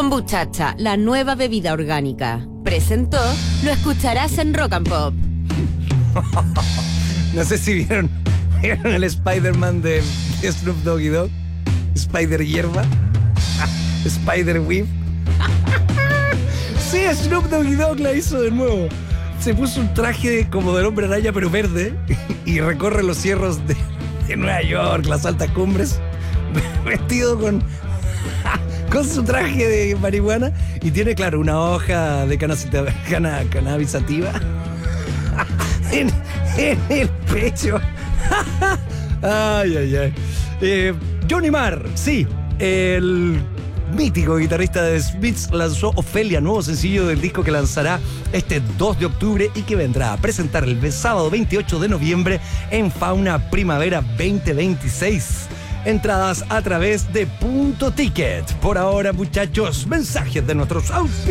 Kombuchacha, la nueva bebida orgánica. Presentó, lo escucharás en Rock and Pop. No sé si vieron el Spider-Man de Snoop Doggy Dogg. Spider Hierba. Spider Whip. Sí, Snoop Doggy Dogg la hizo de nuevo. Se puso un traje como del Hombre Araña, pero verde, y recorre los cierros de Nueva York, las altas cumbres, vestido con su traje de marihuana, y tiene, claro, una hoja de cannabis sativa en el pecho. Ay. Johnny Marr, sí, el mítico guitarrista de Smiths, lanzó Ofelia, nuevo sencillo del disco que lanzará este 2 de octubre y que vendrá a presentar el sábado 28 de noviembre en Fauna Primavera 2026. Entradas a través de Punto Ticket. Por ahora, muchachos, mensajes de nuestros auspiciadores.